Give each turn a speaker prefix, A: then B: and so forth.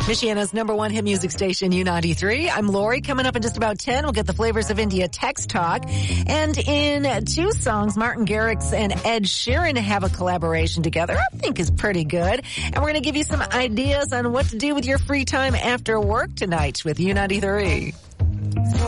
A: Michiana's #1 hit music station, U93. I'm Lori. Coming up in just about 10, we'll get the Flavors of India text talk. And in 2 songs, Martin Garrix and Ed Sheeran have a collaboration together I think is pretty good. And we're going to give you some ideas on what to do with your free time after work tonight with U93.